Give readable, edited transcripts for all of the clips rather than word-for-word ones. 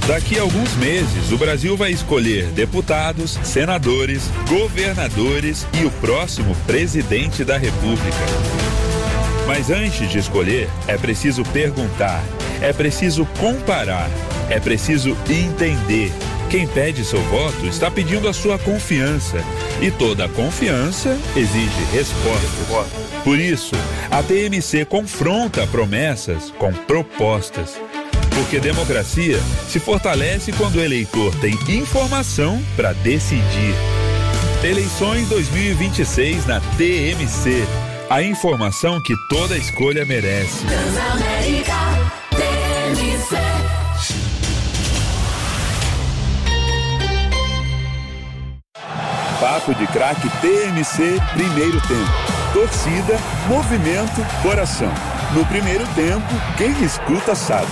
Daqui a alguns meses, o Brasil vai escolher deputados, senadores, governadores e o próximo presidente da República. Mas antes de escolher, é preciso perguntar, é preciso comparar, é preciso entender. Quem pede seu voto está pedindo a sua confiança. E toda confiança exige resposta. Por isso, a TMC confronta promessas com propostas. Porque democracia se fortalece quando o eleitor tem informação para decidir. Eleições 2026 na TMC. A informação que toda escolha merece. Transamérica, TMC. Papo de Craque TMC, primeiro tempo. Torcida, movimento, coração. No primeiro tempo, quem escuta sabe.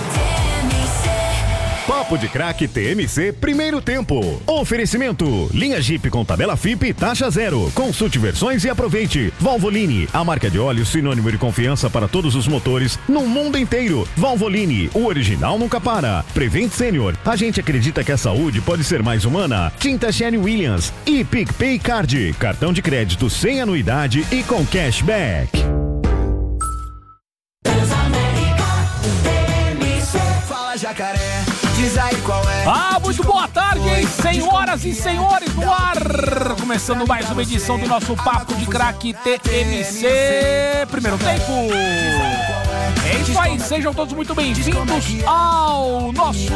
Papo de Craque TMC, primeiro tempo. Oferecimento, linha Jeep com tabela FIP, taxa zero. Consulte versões e aproveite. Valvoline, a marca de óleo sinônimo de confiança para todos os motores no mundo inteiro. Valvoline, o original nunca para. Prevent Senior, a gente acredita que a saúde pode ser mais humana. Tinta Sherwin-Williams e PicPay Card, cartão de crédito sem anuidade e com cashback. Fala, Jacaré. Diz aí qual é. Muito boa tarde, hein? Senhoras e senhores do ar! Começando mais uma edição do nosso Papo de Craque TMC, primeiro tempo. É isso aí, sejam todos muito bem-vindos ao nosso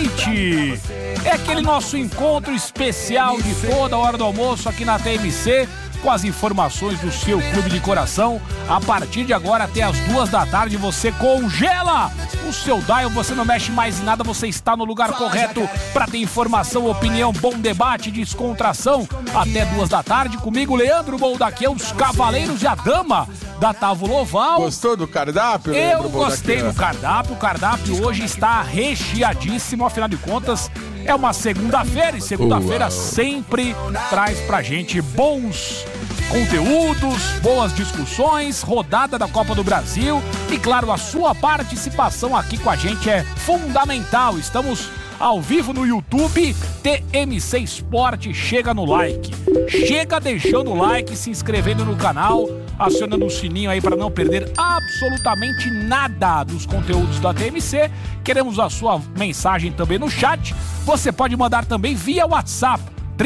date. É aquele nosso encontro especial de toda hora do almoço aqui na TMC, com as informações do seu clube de coração. A partir de agora até as 2 da tarde você congela o seu dial, você não mexe mais em nada, você está no lugar correto para ter informação, opinião, bom debate, descontração até 2 da tarde. Comigo, Leandro Boldaqueu, os Cavaleiros e a Dama da Távola Oval. Gostou do cardápio? Eu gostei do cardápio. O cardápio hoje está recheadíssimo, afinal de contas é uma segunda-feira e segunda-feira sempre traz pra gente bons conteúdos, boas discussões, rodada da Copa do Brasil e, claro, a sua participação aqui com a gente é fundamental. Estamos ao vivo no YouTube, TMC Esporte. Chega no like, chega deixando o like, se inscrevendo no canal, acionando o sininho aí para não perder absolutamente nada dos conteúdos da TMC. Queremos a sua mensagem também no chat. Você pode mandar também via WhatsApp,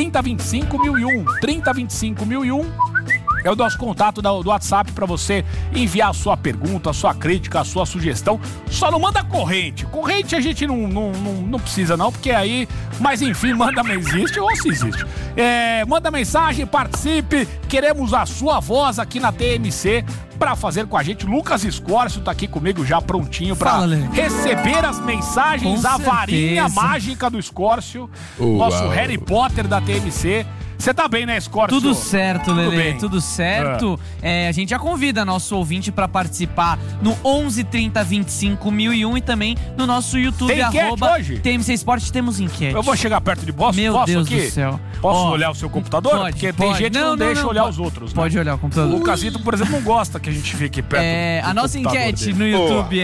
3025.001, 3025.001. É o nosso contato do WhatsApp para você enviar a sua pergunta, a sua crítica, a sua sugestão. Só não manda corrente. Corrente a gente não precisa não, porque aí... Mas enfim, manda, existe ou se existe. Manda mensagem, participe. Queremos a sua voz aqui na TMC para fazer com a gente. Lucas Escórcio tá aqui comigo já prontinho para receber as mensagens. A varinha mágica do Escórcio. Nosso Harry Potter da TMC. Você tá bem, né, Escórcio? Tudo certo, Lelê, tudo certo. A gente já convida nosso ouvinte pra participar no 11 30 25 1001 e também no nosso YouTube, tem enquete hoje? TMC Esporte, temos enquete. Eu vou chegar perto de você. Meu Deus do céu. Posso olhar o seu computador? Pode, porque tem gente que não deixa olhar os outros, né? Pode olhar o computador. O Lucasito, por exemplo, não gosta que a gente fique perto do a nossa enquete dele no YouTube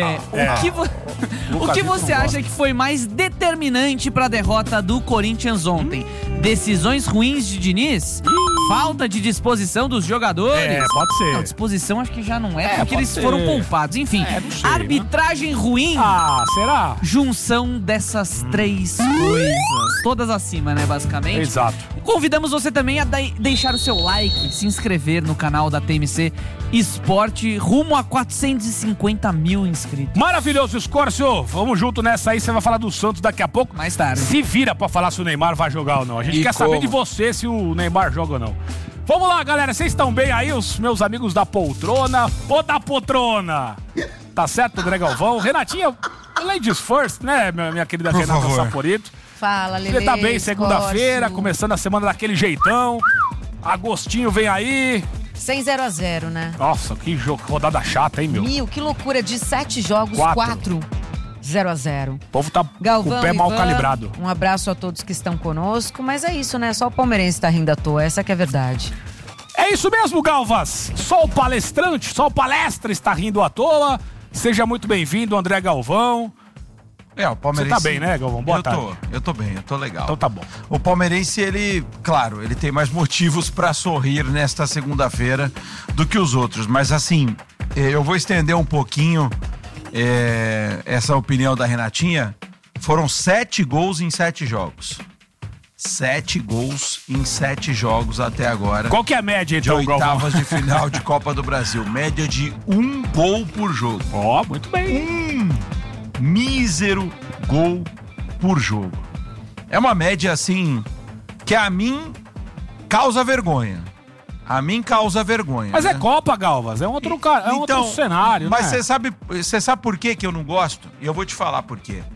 o que você acha que foi mais determinante pra derrota do Corinthians ontem? Decisões ruins de Diniz? Falta de disposição dos jogadores? Pode ser. Não, disposição acho que já não é, porque eles foram poupados. Enfim, sei, arbitragem ruim. Será? Junção dessas três coisas. Todas acima, né, basicamente. Exato. Convidamos você também a deixar o seu like, se inscrever no canal da TMC Esporte, rumo a 450 mil inscritos. Maravilhoso, Escórcio. Vamos junto nessa aí, você vai falar do Santos daqui a pouco. Mais tarde. Se vira pra falar se o Neymar vai jogar ou não. A gente quer saber de você se o Neymar joga ou não. Vamos lá, galera. Vocês estão bem aí, os meus amigos da poltrona? Ou da poltrona? Tá certo, André Galvão? Renatinha, ladies first, né, minha querida Renata Saporito? Fala, Lelê. Você tá bem, segunda-feira, começando a semana daquele jeitão. Agostinho vem aí. Sem 0-0, né? Nossa, que rodada chata, hein, meu? Que loucura. De 7 jogos, 4 0-0. O povo tá Galvão, com o pé mal Ivan, calibrado. Um abraço a todos que estão conosco. Mas é isso, né? Só o palmeirense tá rindo à toa. Essa que é a verdade. É isso mesmo, Galvas. Só o palestrante, só o palestra está rindo à toa. Seja muito bem-vindo, André Galvão. O Palmeirense... Você tá bem, né, Galvão? Boa tarde. Eu tô bem, eu tô legal. Então tá bom. O palmeirense, ele tem mais motivos pra sorrir nesta segunda-feira do que os outros. Mas assim, eu vou estender um pouquinho essa opinião da Renatinha. Foram 7 gols em 7 jogos. 7 gols em 7 jogos até agora. Qual que é a média, então, de oitavas de final de Copa do Brasil? Média de 1 gol por jogo. Muito bem. Mísero gol por jogo. É uma média, assim, que a mim causa vergonha. Mas né? é Copa, Galvas. É outro cenário, mas né? você sabe por que eu não gosto? E eu vou te falar por quê.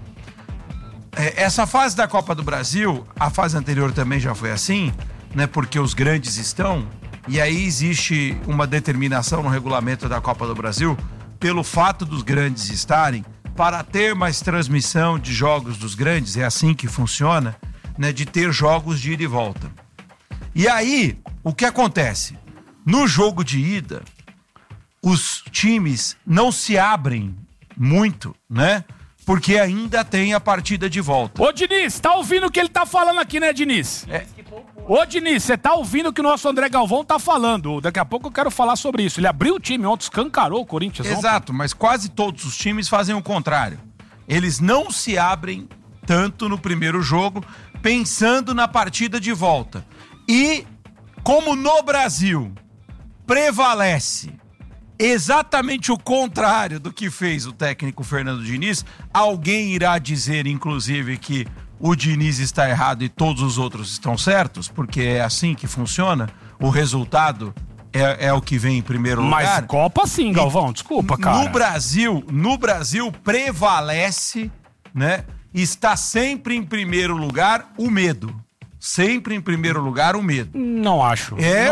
Essa fase da Copa do Brasil, a fase anterior também já foi assim, né? Porque os grandes estão, e aí existe uma determinação no regulamento da Copa do Brasil, pelo fato dos grandes estarem, para ter mais transmissão de jogos dos grandes, é assim que funciona, né? De ter jogos de ida e volta. E aí, o que acontece? No jogo de ida, os times não se abrem muito, né? Porque ainda tem a partida de volta. Ô, Diniz, tá ouvindo o que ele tá falando aqui, né, Diniz? Ô, Diniz, você tá ouvindo o que o nosso André Galvão tá falando. Daqui a pouco eu quero falar sobre isso. Ele abriu o time ontem, escancarou o Corinthians. Exato, mas quase todos os times fazem o contrário. Eles não se abrem tanto no primeiro jogo, pensando na partida de volta. E, como no Brasil prevalece exatamente o contrário do que fez o técnico Fernando Diniz, alguém irá dizer, inclusive, que o Diniz está errado e todos os outros estão certos, porque é assim que funciona, o resultado é o que vem em primeiro lugar. Mas Copa sim, Galvão, desculpa, cara. No Brasil prevalece, né? Está sempre em primeiro lugar o medo. Sempre em primeiro lugar o medo. Não acho.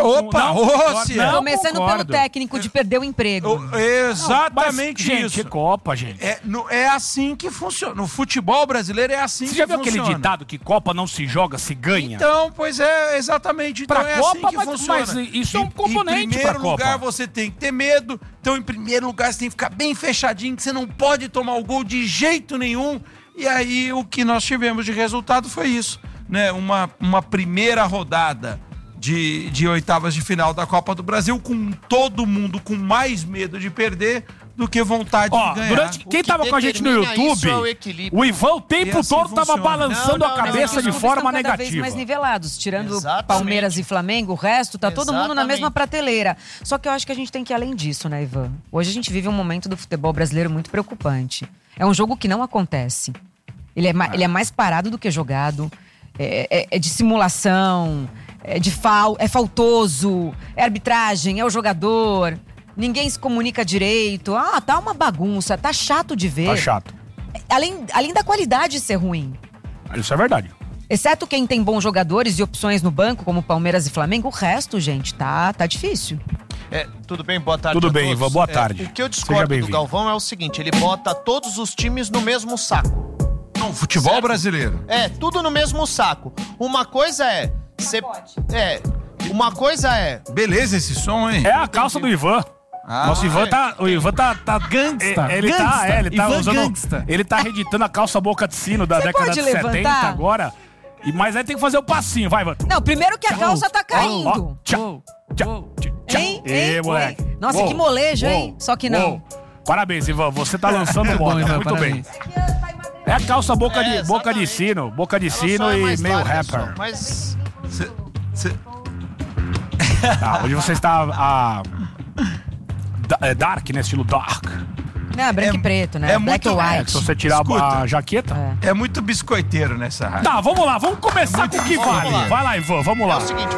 Começando pelo técnico de perder o emprego. Exatamente não, mas, isso. Gente, Copa, gente. É assim que funciona. No futebol brasileiro é assim que funciona. Você já viu aquele ditado que Copa não se joga, se ganha? Então, pois é, exatamente. Então pra é Copa, assim que funciona. Mas isso é um componente pra Copa. Em primeiro lugar, você tem que ter medo. Então, em primeiro lugar, você tem que ficar bem fechadinho, que você não pode tomar o gol de jeito nenhum. E aí, o que nós tivemos de resultado foi isso. Né, uma primeira rodada de oitavas de final da Copa do Brasil com todo mundo com mais medo de perder do que vontade de ganhar. Quem tava com a gente no YouTube, o Ivan o tempo todo tava balançando a cabeça de forma negativa. Cada vez mais nivelados, tirando Palmeiras e Flamengo, o resto tá todo mundo na mesma prateleira. Só que eu acho que a gente tem que ir além disso, né, Ivan? Hoje a gente vive um momento do futebol brasileiro muito preocupante. É um jogo que não acontece. Ele é mais parado do que jogado. É de simulação, é faltoso, é arbitragem, é o jogador, ninguém se comunica direito. Tá uma bagunça, tá chato de ver. Tá chato. Além da qualidade ser ruim. Isso é verdade. Exceto quem tem bons jogadores e opções no banco, como Palmeiras e Flamengo, o resto, gente, tá difícil. Tudo bem? Boa tarde. Tudo bem, Ivan, boa tarde. O que eu discordo do Galvão é o seguinte, ele bota todos os times no mesmo saco. Não, futebol brasileiro. Tudo no mesmo saco. Uma coisa é... Uma coisa é... Beleza esse som, hein? É a calça do Ivan. Nosso Ivan o Ivan tá gangsta. Ele tá Ivan usando... Gangsta. Ele tá reeditando a calça boca de sino da década de 70 agora. Mas aí tem que fazer o passinho, vai, Ivan. Não, primeiro que a calça tá caindo. Tchau. Hein? Moleque. Nossa, que molejo, hein? Só que não. Parabéns, Ivan. Você tá lançando moda. Ivan, muito parabéns. bem. É a calça boca de sino e meio rapper. Mas... Hoje você está dark, né? Estilo dark. Não, branco e preto, né? Black muito, and white. Se você tirar a jaqueta. É muito biscoiteiro nessa rádio. Tá, vamos lá. Vamos começar com o que vale. Vai lá, Ivan. Vamos lá. É o seguinte,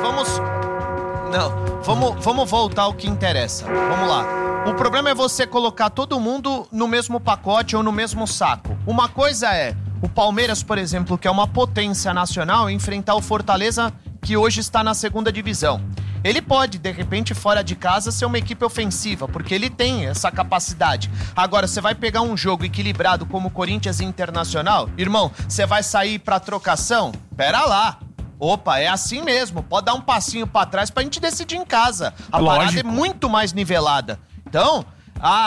vamos voltar ao que interessa. Vamos lá. O problema é você colocar todo mundo no mesmo pacote ou no mesmo saco. Uma coisa é o Palmeiras, por exemplo, que é uma potência nacional, enfrentar o Fortaleza, que hoje está na segunda divisão. Ele pode, de repente, fora de casa, ser uma equipe ofensiva, porque ele tem essa capacidade. Agora, você vai pegar um jogo equilibrado como Corinthians e Internacional? Irmão, você vai sair pra trocação? Pera lá. Opa, é assim mesmo. Pode dar um passinho pra trás pra gente decidir em casa. A parada é muito mais nivelada. Então,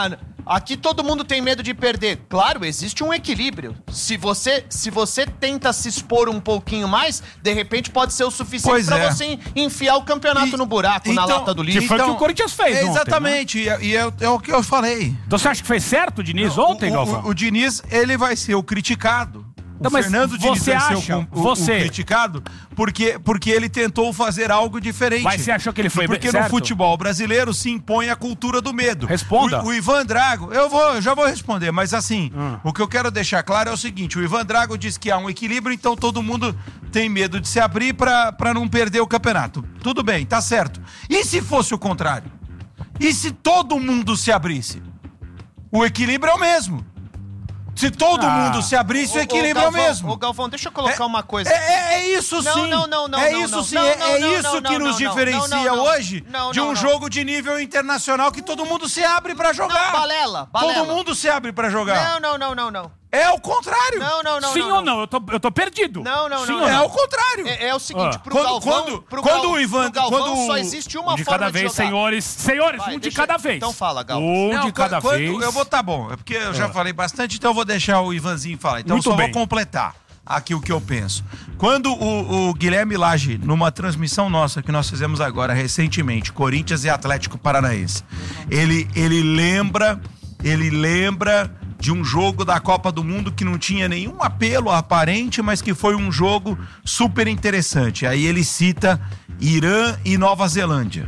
Aqui todo mundo tem medo de perder. Claro, existe um equilíbrio. Se você tenta se expor um pouquinho mais, de repente pode ser o suficiente pra você enfiar o campeonato no buraco, na lata do lixo. Que foi o que o Corinthians fez ontem, exatamente, né? e é o que eu falei. Então você acha que fez certo o Diniz ontem, Galvão? O Diniz, ele vai ser o criticado. Não, mas Fernando Diniz você vai acha, ser o criticado porque ele tentou fazer algo diferente. Mas você achou que ele foi Porque certo? no futebol brasileiro se impõe a cultura do medo. Responda. O Ivan Drago, eu já vou responder, mas assim, o que eu quero deixar claro é o seguinte, o Ivan Drago diz que há um equilíbrio, então todo mundo tem medo de se abrir pra não perder o campeonato. Tudo bem, tá certo. E se fosse o contrário? E se todo mundo se abrisse? O equilíbrio é o mesmo. Se todo mundo se abrisse, o equilíbrio é o mesmo. Ô, Galvão, deixa eu colocar uma coisa. É isso sim. Não. É isso sim. É isso que nos diferencia hoje de um jogo de nível internacional que todo mundo se abre pra jogar. Balela. Todo mundo se abre pra jogar. Não. É o contrário. Não. Sim ou não? Eu tô perdido. Não. É o contrário. É o seguinte, pro Galvão... Quando o Ivan... Quando só existe uma de forma cada vez, senhores, Vai, de cada vez. Então fala, Galvão. De cada vez. Eu vou tá bom, é porque eu já falei bastante, então eu vou deixar o Ivanzinho falar. Então Muito eu só bem. vou completar aqui o que eu penso. Quando o Guilherme Lage, numa transmissão nossa que nós fizemos agora recentemente, Corinthians e Atlético Paranaense, ele lembra de um jogo da Copa do Mundo que não tinha nenhum apelo aparente, mas que foi um jogo super interessante. Aí ele cita Irã e Nova Zelândia.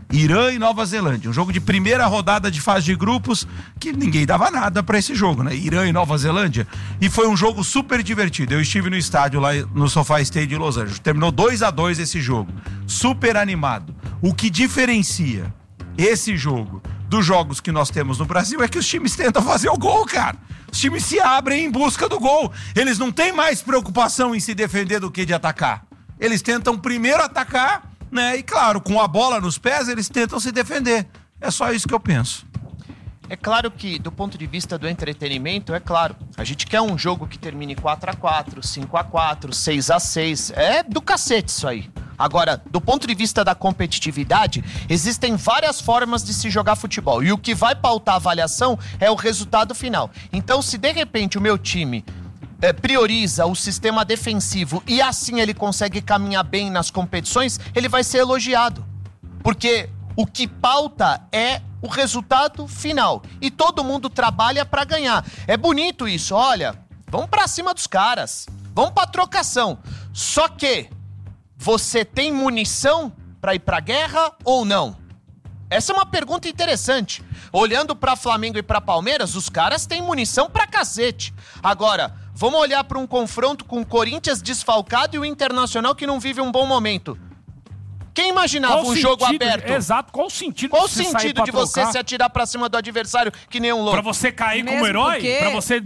Um jogo de primeira rodada de fase de grupos que ninguém dava nada pra esse jogo, né? Irã e Nova Zelândia. E foi um jogo super divertido. Eu estive no estádio lá no SoFi Stadium de Los Angeles. Terminou 2-2 esse jogo. Super animado. O que diferencia esse jogo dos jogos que nós temos no Brasil é que os times tentam fazer o gol, cara. Os times se abrem em busca do gol. Eles não têm mais preocupação em se defender do que de atacar. Eles tentam primeiro atacar, né? E claro, com a bola nos pés, eles tentam se defender. É só isso que eu penso. É claro que, do ponto de vista do entretenimento, é claro, a gente quer um jogo que termine 4-4, 5-4, 6-6. É do cacete isso aí. Agora, do ponto de vista da competitividade, existem várias formas de se jogar futebol. E o que vai pautar a avaliação é o resultado final. Então, se de repente o meu time prioriza o sistema defensivo e assim ele consegue caminhar bem nas competições, ele vai ser elogiado. Porque o que pauta é o resultado final. E todo mundo trabalha pra ganhar. É bonito isso, olha, vamos pra cima dos caras. Vamos pra trocação. Só que você tem munição pra ir pra guerra ou não? Essa é uma pergunta interessante. Olhando pra Flamengo e pra Palmeiras, os caras têm munição pra cacete. Agora, vamos olhar pra um confronto com o Corinthians desfalcado e o Internacional que não vive um bom momento. Quem imaginava um jogo aberto? Exato, qual o sentido Qual o sentido de você se atirar pra cima do adversário que nem um louco? Pra você cair Mesmo como herói? porque- Pra você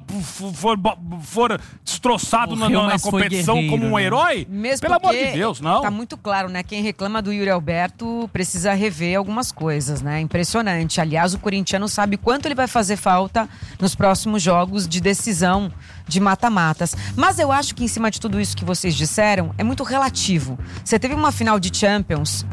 for destroçado na competição como um herói? Mesmo Pelo amor porque de Deus, não. Tá muito claro, né? Quem reclama do Yuri Alberto precisa rever algumas coisas, né? Impressionante. Aliás, o corintiano sabe quanto ele vai fazer falta nos próximos jogos de decisão de mata-matas. Mas eu acho que em cima de tudo isso que vocês disseram, é muito relativo. Você teve uma final de Champions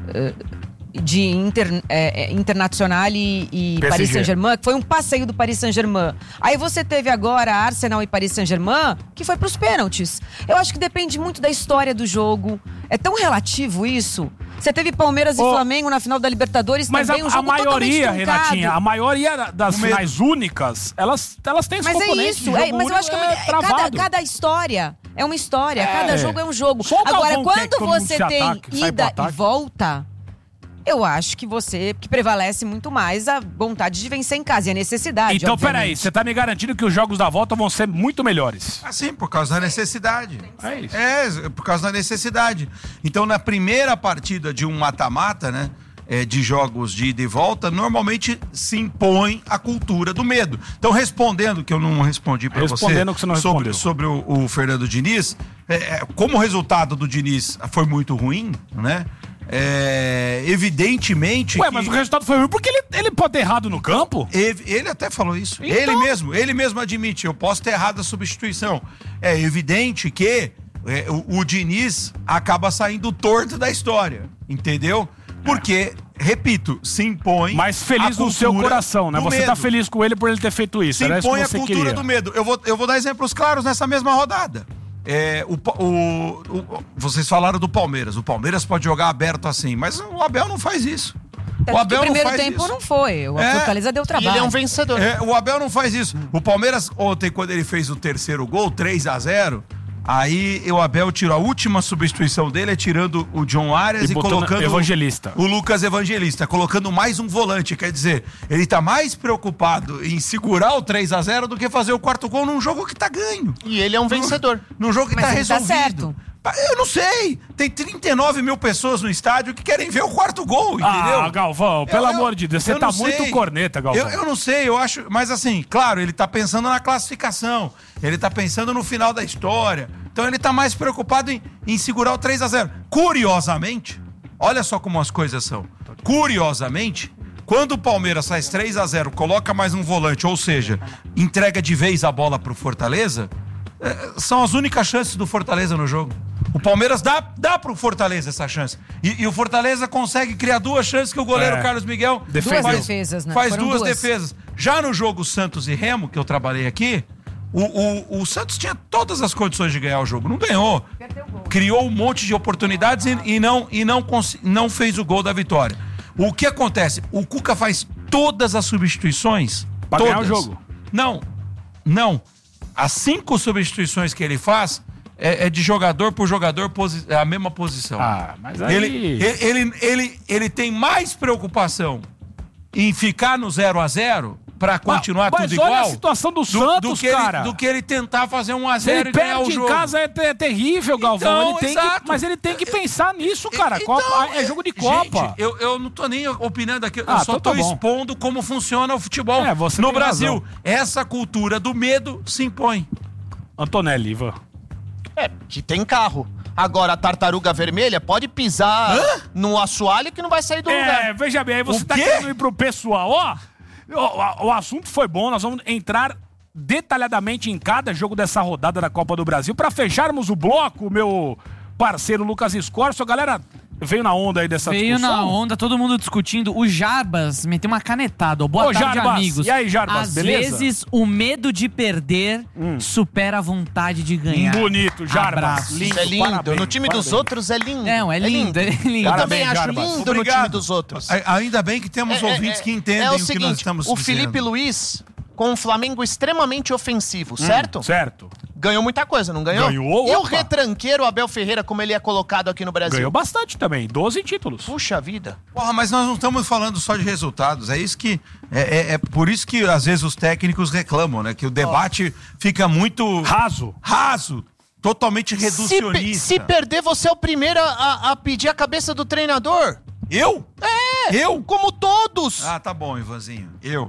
de Internacional e PSG. Paris Saint-Germain, que foi um passeio do Paris Saint-Germain. Aí você teve agora Arsenal e Paris Saint-Germain, que foi pros pênaltis. Eu acho que depende muito da história do jogo. É tão relativo isso. Você teve Palmeiras e Flamengo na final da Libertadores, mas também um a jogo maioria, totalmente truncado. Renatinha, a maioria das finais únicas, elas têm esse Mas é componente isso, de jogo mas eu acho que travado. cada história é uma história, cada jogo é um jogo. Só o Agora, Galvão quer que quando todo mundo você se tem ataque, sai pro ida e ataque. volta, eu acho que prevalece muito mais a vontade de vencer em casa e a necessidade. Então, obviamente. peraí, você tá me garantindo que os jogos da volta vão ser muito melhores? Assim, por causa da necessidade. É isso. É, por causa da necessidade. Então, na primeira partida de um mata-mata, né? De jogos de ida e volta, normalmente se impõe a cultura do medo. Então, respondendo, que eu não respondi pra você, Respondendo que você não respondeu. sobre o Fernando Diniz, como o resultado do Diniz foi muito ruim, né? Evidentemente. Ué, mas o resultado foi ruim porque ele pode ter errado no campo? Ele até falou isso. Então- Ele mesmo admite, eu posso ter errado a substituição. É evidente que o Diniz acaba saindo torto da história, entendeu? Porque repito, se impõe. Mas feliz no seu coração, né? Você tá feliz com ele por ele ter feito isso. Se impõe a cultura do medo. Eu vou dar exemplos claros nessa mesma rodada. Vocês falaram do Palmeiras. O Palmeiras pode jogar aberto assim, mas o Abel não faz isso. O Abel no primeiro tempo não foi. O Fortaleza deu trabalho. E ele é um vencedor. O Abel não faz isso. O Palmeiras, ontem, quando ele fez o terceiro gol, 3-0, aí o Abel tirou a última substituição dele, tirando o John Arias e colocando Evangelista. o Lucas Evangelista, colocando mais um volante. Quer dizer, ele tá mais preocupado em segurar o 3-0 do que fazer o quarto gol num jogo que tá ganho. E ele é um vencedor. Num jogo que Mas tá ele resolvido. tá certo. Eu não sei. Tem 39 mil pessoas no estádio que querem ver o quarto gol, entendeu? Ah, Galvão, pelo amor de Deus, você tá muito corneta, Galvão. Eu não sei, eu acho... Mas assim, claro, ele tá pensando na classificação. Ele tá pensando no final da história. Então ele tá mais preocupado em segurar o 3-0. Curiosamente, olha só como as coisas são. Curiosamente, quando o Palmeiras faz 3-0, coloca mais um volante, ou seja, entrega de vez a bola pro Fortaleza, são as únicas chances do Fortaleza no jogo. O Palmeiras dá pro Fortaleza essa chance. E o Fortaleza consegue criar duas chances que o goleiro Carlos Miguel duas defesas, né? Faz duas defesas. Já no jogo Santos e Remo, que eu trabalhei aqui, o Santos tinha todas as condições de ganhar o jogo. Não ganhou. Criou um monte de oportunidades e não fez o gol da vitória. O que acontece? O Cuca faz todas as substituições. Pra ganhar o jogo. Não. As 5 substituições que ele faz é de jogador por jogador, a mesma posição. Ah, mas aí... Ele tem mais preocupação em ficar no 0-0 pra continuar tudo igual. Mas olha a situação do Santos, cara. Do que ele tentar fazer 1-0 ele e ganhar o perde jogo. em casa é terrível, Galvão. Então, mas ele tem que pensar nisso, cara. Então, é jogo de Copa. Gente, eu não tô nem opinando aqui. Eu só tô expondo como funciona o futebol no Brasil. Razão. Essa cultura do medo se impõe. Antonelli, Ivan. Que tem carro. Agora, a tartaruga vermelha pode pisar no assoalho que não vai sair do lugar. Veja bem, aí você tá querendo ir pro pessoal. O assunto foi bom, nós vamos entrar detalhadamente em cada jogo dessa rodada da Copa do Brasil. Pra fecharmos o bloco, meu parceiro Lucas Escorcio, galera... Veio na onda aí dessa discussão? Veio na onda, todo mundo discutindo. O Jarbas meteu uma canetada. Boa tarde, Jarbas. amigos. E aí, Jarbas, beleza? Às vezes, o medo de perder supera a vontade de ganhar. Bonito, Jarbas. Abraço. Lindo, é lindo. Parabéns, No time dos outros é lindo. Não, é lindo. Eu também acho Jarbas. lindo no time dos outros. Ainda bem que temos ouvintes que entendem o que nós estamos dizendo. O Felipe Luiz, com um Flamengo extremamente ofensivo, certo? Certo. Ganhou muita coisa, não ganhou? Ganhou, E o opa. retranqueiro Abel Ferreira, como ele é colocado aqui no Brasil? Ganhou bastante também, 12 títulos. Puxa vida. Porra, mas nós não estamos falando só de resultados. É isso que. É por isso que às vezes os técnicos reclamam, né? Que o debate fica muito. Raso. Totalmente reducionista. Se perder, você é o primeiro a pedir a cabeça do treinador. Eu? Eu? Como todos. Ah, tá bom, Ivanzinho. Eu.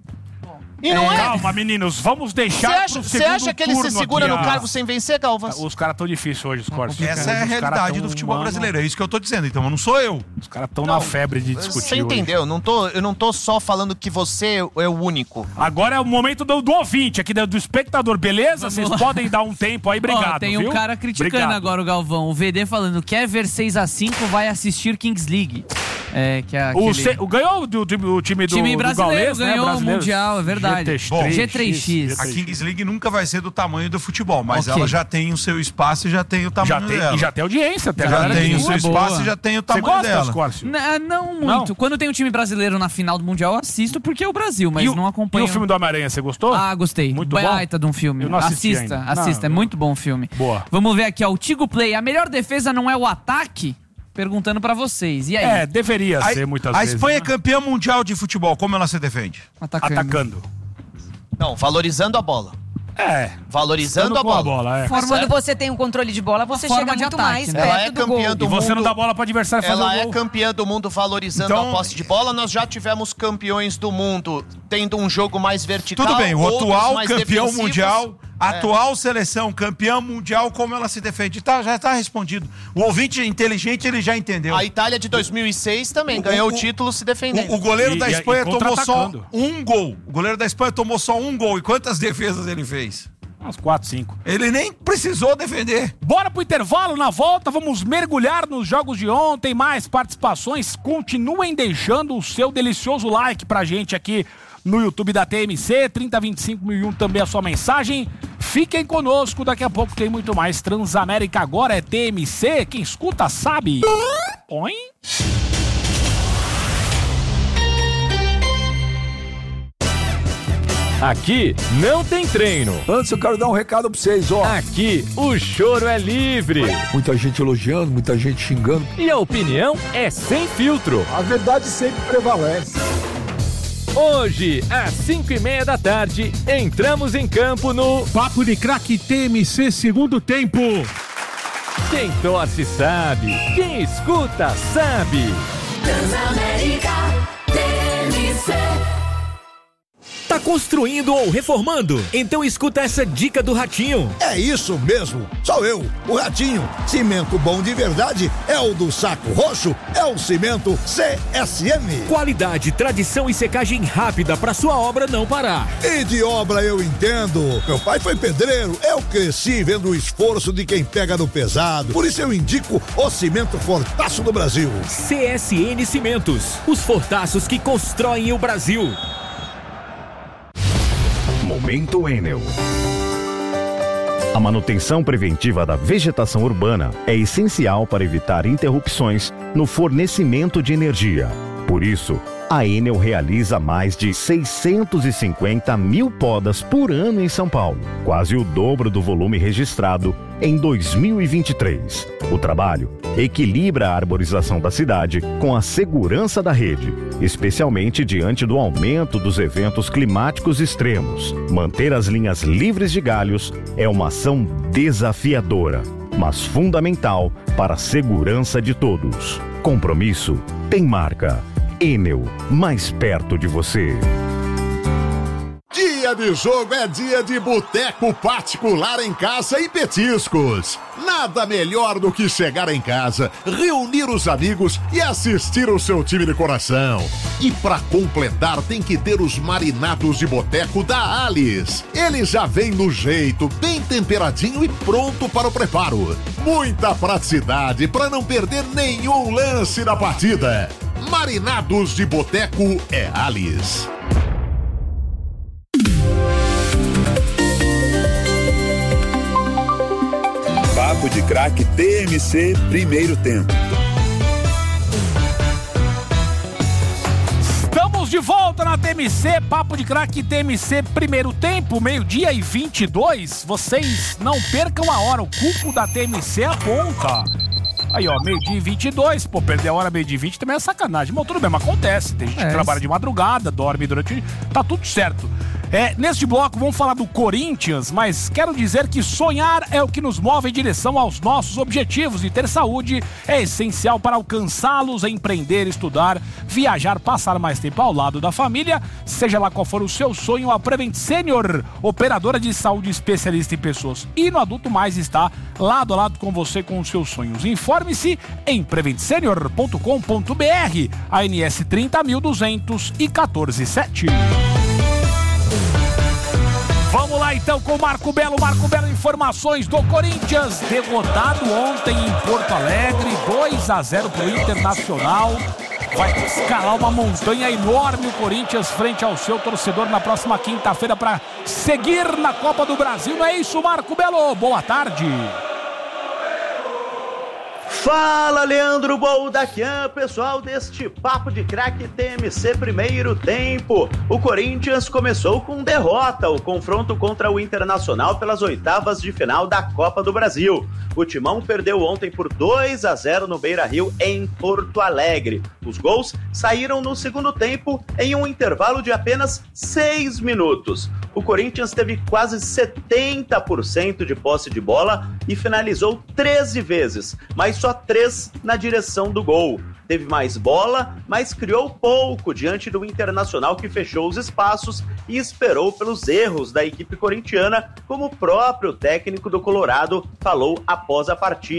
E não Calma, meninos, vamos deixar Você acha que ele se segura no cargo sem vencer, Galvas? Os caras tão difíceis hoje, os cortes. Essa é a realidade do futebol brasileiro. É isso que eu tô dizendo. Então, não sou eu. Os caras estão na febre de discutir. Você entendeu? Eu não tô só falando que você é o único. Agora é o momento do ouvinte aqui, do espectador, beleza? Vocês podem dar um tempo aí, obrigado. Tem um cara criticando agora o Galvão. O VD falando, quer ver 6-5, vai assistir Kings League. Que é aquele... Ganhou o time do time brasileiro, Gaules, ganhou né? o Mundial, é verdade. G3X. A Kings League nunca vai ser do tamanho do futebol, mas ela já tem o seu espaço e já tem o tamanho dela. E já tem audiência. Já tem o seu espaço e já tem o tamanho dela. Não muito. Quando tem um time brasileiro na final do Mundial, eu assisto porque é o Brasil, mas não acompanho. E o filme do Homem-Aranha, você gostou? Ah, gostei. Muito bom. Baita de um filme. Eu não assisti Assista, é muito bom o filme. Boa. Vamos ver aqui, ó, o Tigo Play. A melhor defesa não é o ataque? Perguntando pra vocês. E aí? Deveria ser muitas vezes. A Espanha é campeã mundial de futebol. Como ela se defende? Atacando. Não, valorizando a bola. Valorizando a bola. Quando você tem um controle de bola, você chega muito mais perto ela é do campeã gol. do E você mundo. não dá bola pro adversário fazer o gol. Ela é campeã do mundo valorizando a posse de bola. Nós já tivemos campeões do mundo tendo um jogo mais vertical. Tudo bem, o atual mais campeão defensivos. mundial, atual seleção campeã mundial, como ela se defende? Já tá respondido. O ouvinte inteligente, ele já entendeu. A Itália de 2006 também ganhou o título se defendendo. O goleiro da Espanha tomou só contra-atacando. um gol. O goleiro da Espanha tomou só um gol. E quantas defesas ele fez? Uns 4, 5. Ele nem precisou defender. Bora pro intervalo, na volta vamos mergulhar nos jogos de ontem, mais participações. Continuem deixando o seu delicioso like pra gente aqui no YouTube da TMC, 3025.001 também a sua mensagem. Fiquem conosco, daqui a pouco tem muito mais. Transamérica agora é TMC, quem escuta sabe. Oi? Aqui não tem treino. Antes eu quero dar um recado pra vocês, ó. Aqui o choro é livre. Muita gente elogiando, muita gente xingando. E a opinião é sem filtro. A verdade sempre prevalece. Hoje, às 5:30 da tarde, entramos em campo no Papo de Craque TMC segundo tempo. Quem torce sabe, quem escuta sabe. Transamérica TMC. Tá construindo ou reformando? Então escuta essa dica do Ratinho. É isso mesmo, sou eu, o Ratinho. Cimento bom de verdade é o do Saco Roxo, é o cimento CSM. Qualidade, tradição e secagem rápida pra sua obra não parar. E de obra eu entendo. Meu pai foi pedreiro, eu cresci vendo o esforço de quem pega no pesado. Por isso eu indico o cimento Fortaço do Brasil. CSN Cimentos, os fortaços que constroem o Brasil. Momento Enel. A manutenção preventiva da vegetação urbana é essencial para evitar interrupções no fornecimento de energia. Por isso, a Enel realiza mais de 650 mil podas por ano em São Paulo, quase o dobro do volume registrado em 2023. O trabalho equilibra a arborização da cidade com a segurança da rede, especialmente diante do aumento dos eventos climáticos extremos. Manter as linhas livres de galhos é uma ação desafiadora, mas fundamental para a segurança de todos. Compromisso tem marca. Enel, mais perto de você. Dia de jogo é dia de boteco particular em casa e petiscos. Nada melhor do que chegar em casa, reunir os amigos e assistir o seu time de coração. E pra completar tem que ter os marinados de boteco da Alice. Ele já vem no jeito, bem temperadinho e pronto para o preparo. Muita praticidade para não perder nenhum lance da partida. Marinados de boteco é Alice. Papo de Craque TMC primeiro tempo. Estamos de volta na TMC, Papo de Craque TMC primeiro tempo, 12:22. Vocês não percam a hora, o cupo da TMC aponta. Aí, ó, 12:22, pô, perder a hora 12:20 também é sacanagem. Mas tudo bem, mas acontece. Tem gente que trabalha de madrugada, dorme durante o dia. Tá tudo certo. Neste bloco vamos falar do Corinthians, mas quero dizer que sonhar é o que nos move em direção aos nossos objetivos e ter saúde é essencial para alcançá-los, empreender, estudar, viajar, passar mais tempo ao lado da família, seja lá qual for o seu sonho, a Prevent Senior, operadora de saúde especialista em pessoas e no adulto mais, está lado a lado com você com os seus sonhos. Informe-se em preventsenior.com.br, ANS 30.214-7. Vamos lá então com o Marco Belo. Marco Belo, informações do Corinthians. Derrotado ontem em Porto Alegre, 2-0 pro Internacional. Vai escalar uma montanha enorme o Corinthians frente ao seu torcedor na próxima quinta-feira para seguir na Copa do Brasil. Não é isso, Marco Belo? Boa tarde. Fala, Leandro Boldaquian, pessoal deste Papo de Craque TMC primeiro tempo. O Corinthians começou com derrota, o confronto contra o Internacional pelas oitavas de final da Copa do Brasil. O Timão perdeu ontem por 2-0 no Beira-Rio, em Porto Alegre. Os gols saíram no segundo tempo em um intervalo de apenas 6 minutos. O Corinthians teve quase 70% de posse de bola e finalizou 13 vezes, mas só 3 na direção do gol. Teve mais bola, mas criou pouco diante do Internacional, que fechou os espaços e esperou pelos erros da equipe corintiana, como o próprio técnico do Colorado falou após a partida.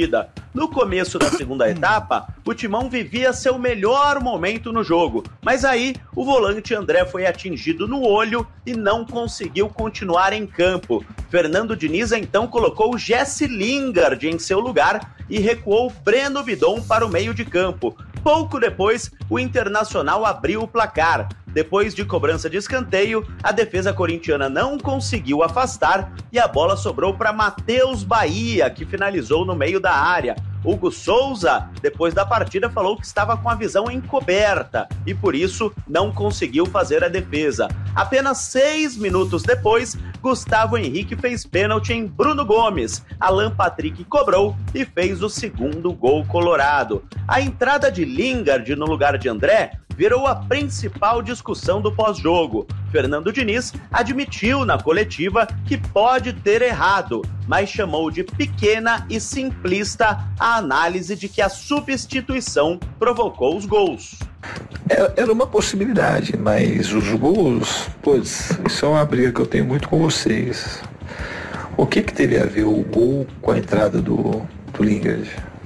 No começo da segunda etapa, o Timão vivia seu melhor momento no jogo, mas aí o volante André foi atingido no olho e não conseguiu continuar em campo. Fernando Diniz então colocou Jesse Lingard em seu lugar e recuou Breno Bidon para o meio de campo. Pouco depois, o Internacional abriu o placar. Depois de cobrança de escanteio, a defesa corintiana não conseguiu afastar e a bola sobrou para Matheus Bahia, que finalizou no meio da área. Hugo Souza, depois da partida, falou que estava com a visão encoberta e, por isso, não conseguiu fazer a defesa. Apenas 6 minutos depois, Gustavo Henrique fez pênalti em Bruno Gomes. Alan Patrick cobrou e fez o segundo gol colorado. A entrada de Lingard no lugar de André virou a principal discussão do pós-jogo. Fernando Diniz admitiu na coletiva que pode ter errado, mas chamou de pequena e simplista a análise de que a substituição provocou os gols. Era uma possibilidade, mas os gols, isso é uma briga que eu tenho muito com vocês. O que teve a ver o gol com a entrada do Lingard?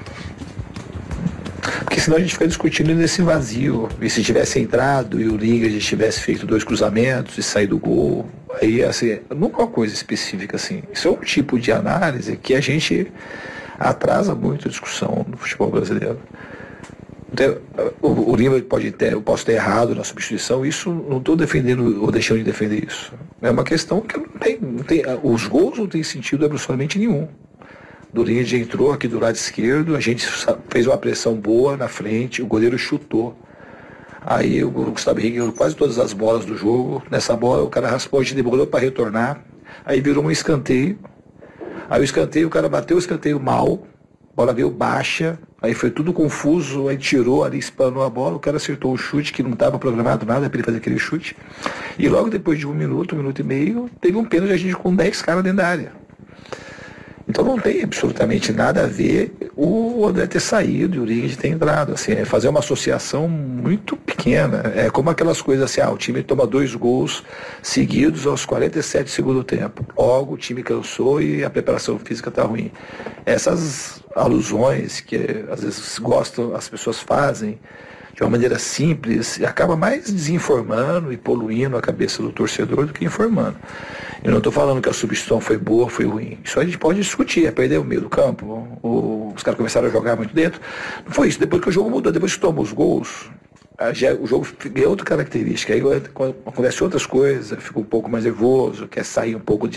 Porque senão a gente fica discutindo nesse vazio. E se tivesse entrado e o Lingard tivesse feito 2 cruzamentos e saído do gol, aí assim, nunca é uma coisa específica assim. Isso é um tipo de análise que a gente atrasa muito a discussão no futebol brasileiro. Então, o Lingard eu posso ter errado na substituição, isso não estou defendendo ou deixando de defender isso. É uma questão que não tem, os gols não têm sentido absolutamente nenhum. O Lingard entrou aqui do lado esquerdo, a gente fez uma pressão boa na frente, o goleiro chutou. Aí o Gustavo Henrique ganhou quase todas as bolas do jogo. Nessa bola o cara raspou, a gente demorou para retornar. Aí virou um escanteio. Aí o escanteio, o cara bateu o escanteio mal, a bola veio baixa, aí foi tudo confuso, aí tirou ali, espanou a bola, o cara acertou o chute, que não estava programado nada para ele fazer aquele chute. E logo depois de 1 minuto e meio, teve um pênalti a gente com 10 caras dentro da área. Então não tem absolutamente nada a ver o André ter saído e o Lingard ter entrado. Assim, é fazer uma associação muito pequena. É como aquelas coisas assim, o time toma 2 gols seguidos aos 47 do segundo tempo. Logo o time cansou e a preparação física está ruim. Essas alusões que às vezes as pessoas fazem de uma maneira simples, acaba mais desinformando e poluindo a cabeça do torcedor do que informando. Eu não estou falando que a substituição foi boa, foi ruim. Isso a gente pode discutir, perder o meio do campo, os caras começaram a jogar muito dentro. Não foi isso, depois que o jogo mudou, depois que tomou os gols, o jogo ganhou outra característica. Aí acontece outras coisas, fica um pouco mais nervoso, quer sair um pouco de